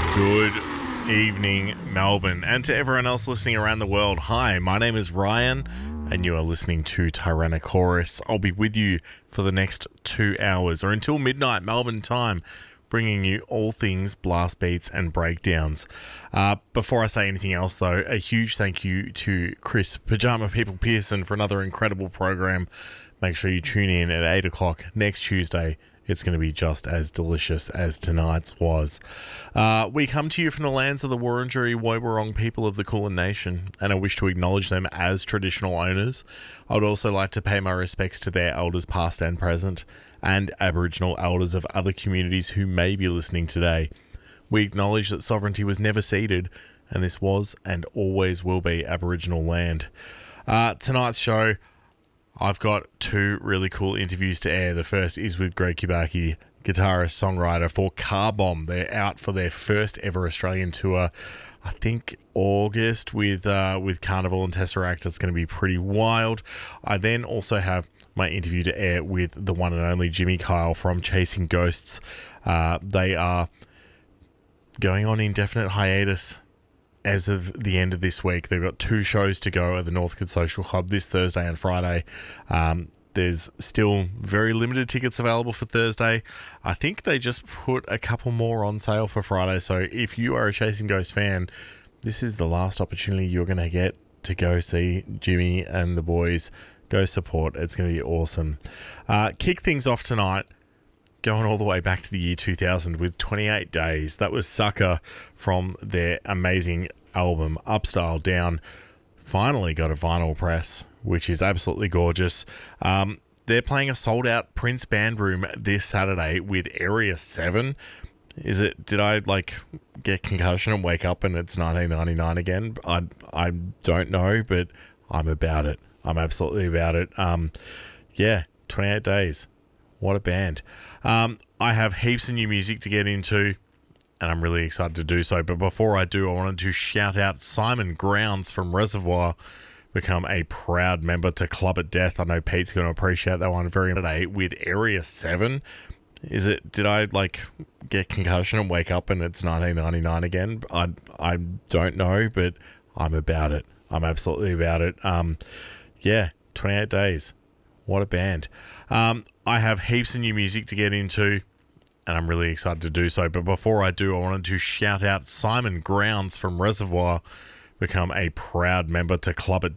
Good evening, Melbourne, and to everyone else listening around the world. Hi, my name is Ryan, and you are listening to Tyrannosaurus. I'll be with you for the next 2 hours, or until midnight Melbourne time, bringing you all things blast beats and breakdowns. Before I say anything else, though, a huge thank you to Chris Pajama People Pearson for another incredible program. Make sure you tune in at 8 o'clock next Tuesday. It's going to be just as delicious as tonight's was. We come to you from the lands of the Wurundjeri Woiwurrung people of the Kulin Nation, and I wish to acknowledge them as traditional owners. I would also like to pay my respects to their elders past and present, and Aboriginal elders of other communities who may be listening today. We acknowledge that sovereignty was never ceded, and this was and always will be Aboriginal land. Tonight's show, I've got two really cool interviews to air. The first is with Greg Kubacki, guitarist, songwriter for Car Bomb. They're out for their first ever Australian tour, I think August, with Carnival and Tesseract. It's going to be pretty wild. I then also have my interview to air with the one and only Jimmy Kyle from Chasing Ghosts. They are going on indefinite hiatus as of the end of this week. They've got 2 shows to go at the Northcote Social Club this Thursday and Friday. There's still very limited tickets available for Thursday. I think they just put a couple more on sale for Friday. So if you are a Chasing Ghost fan, this is the last opportunity you're going to get to go see Jimmy and the boys. Go support. It's going to be awesome. Kick things off tonight, going all the way back to the year 2000 with 28 Days. That was Sucker from their amazing album Upstyle Down. Finally got a vinyl press, which is absolutely gorgeous. They're playing a sold-out Prince Band Room this Saturday with Area 7. Did I get concussion and wake up and it's 1999 again? I don't know, but I'm about it. I'm absolutely about it. 28 Days. What a band. I have heaps of new music to get into, and I'm really excited to do so. But before I do, I wanted to shout out Simon Grounds from Reservoir, become a proud member to Club at Death. I know Pete's going to appreciate that one very much. With Area 7. Did I get concussion and wake up and it's 1999 again? I don't know, but I'm about it. I'm absolutely about it. 28 Days. What a band. I have heaps of new music to get into, and I'm really excited to do so. But before I do, I wanted to shout out Simon Grounds from Reservoir, become a proud member to Club at